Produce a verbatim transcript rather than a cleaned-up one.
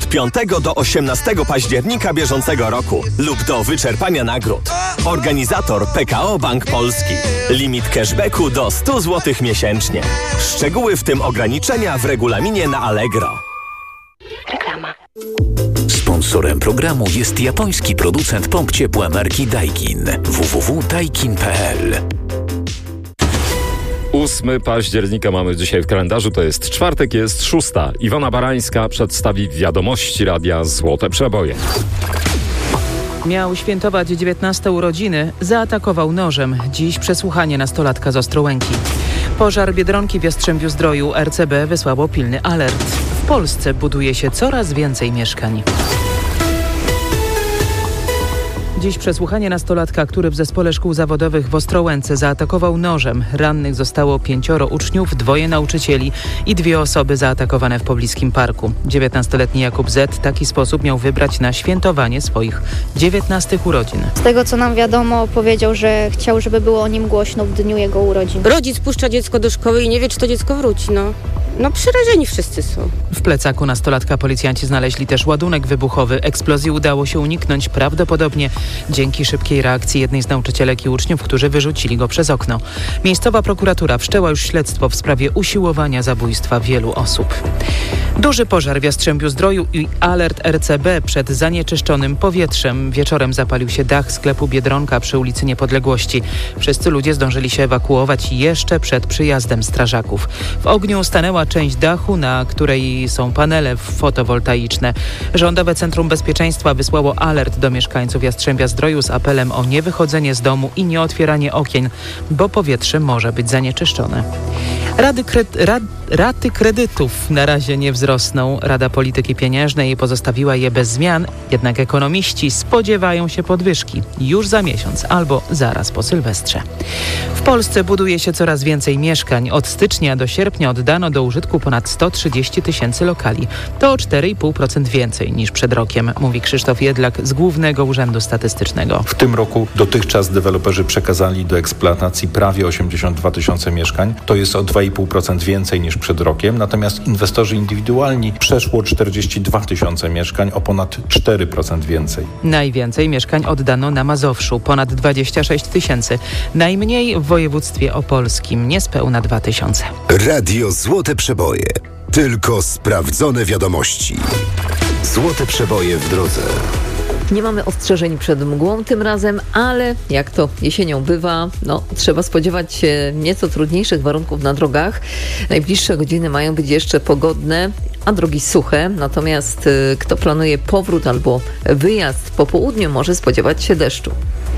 od piątego do osiemnastego października bieżącego roku lub do wyczerpania nagród. Organizator P K O Bank Polski. Limit cashbacku do sto złotych miesięcznie. Szczegóły w tym ograniczenia w regulaminie na Allegro. Reklama. Sponsorem programu jest japoński producent pomp ciepła marki Daikin. w w w kropka daikin kropka p l. ósmego października mamy dzisiaj w kalendarzu, to jest czwartek, jest szósta. Iwona Barańska przedstawi wiadomości Radia Złote Przeboje. Miał świętować dziewiętnaste urodziny, zaatakował nożem. Dziś przesłuchanie nastolatka z Ostrołęki. Pożar Biedronki w Jastrzębiu-Zdroju. R C B wysłało pilny alert. W Polsce buduje się coraz więcej mieszkań. Dziś przesłuchanie nastolatka, który w zespole szkół zawodowych w Ostrołęce zaatakował nożem. Rannych zostało pięcioro uczniów, dwoje nauczycieli i dwie osoby zaatakowane w pobliskim parku. dziewiętnastoletni Jakub Z. w taki sposób miał wybrać na świętowanie swoich dziewiętnastych urodzin. Z tego co nam wiadomo, powiedział, że chciał, żeby było o nim głośno w dniu jego urodzin. Rodzic puszcza dziecko do szkoły i nie wie, czy to dziecko wróci, no. No przerażeni wszyscy są. W plecaku nastolatka policjanci znaleźli też ładunek wybuchowy. Eksplozji udało się uniknąć prawdopodobnie dzięki szybkiej reakcji jednej z nauczycielek i uczniów, którzy wyrzucili go przez okno. Miejscowa prokuratura wszczęła już śledztwo w sprawie usiłowania zabójstwa wielu osób. Duży pożar w Jastrzębiu-Zdroju i alert R C B przed zanieczyszczonym powietrzem. Wieczorem zapalił się dach sklepu Biedronka przy ulicy Niepodległości. Wszyscy ludzie zdążyli się ewakuować jeszcze przed przyjazdem strażaków. W ogniu stanęła część dachu, na której są panele fotowoltaiczne. Rządowe Centrum Bezpieczeństwa wysłało alert do mieszkańców Jastrzębia-Zdroju z apelem o niewychodzenie z domu i nieotwieranie okien, bo powietrze może być zanieczyszczone. Rady kre- rad- raty kredytów na razie nie wzrosną. Rada Polityki Pieniężnej pozostawiła je bez zmian, jednak ekonomiści spodziewają się podwyżki już za miesiąc albo zaraz po Sylwestrze. W Polsce buduje się coraz więcej mieszkań. Od stycznia do sierpnia oddano do użytku ponad sto trzydzieści tysięcy lokali. To o cztery i pół procent więcej niż przed rokiem, mówi Krzysztof Jedlak z Głównego Urzędu Statystycznego. W tym roku dotychczas deweloperzy przekazali do eksploatacji prawie osiemdziesiąt dwa tysiące mieszkań. To jest o dwa i pół procent więcej niż przed rokiem. Natomiast inwestorzy indywidualni przeszło czterdzieści dwa tysiące mieszkań, o ponad cztery procent więcej. Najwięcej mieszkań oddano na Mazowszu, ponad dwadzieścia sześć tysięcy. Najmniej w województwie opolskim, niespełna dwa tysiące. Radio Złote Przeboje. Tylko sprawdzone wiadomości. Złote Przeboje w drodze. Nie mamy ostrzeżeń przed mgłą tym razem, ale jak to jesienią bywa, no trzeba spodziewać się nieco trudniejszych warunków na drogach. Najbliższe godziny mają być jeszcze pogodne, a drogi suche. Natomiast y, kto planuje powrót albo wyjazd po południu, może spodziewać się deszczu.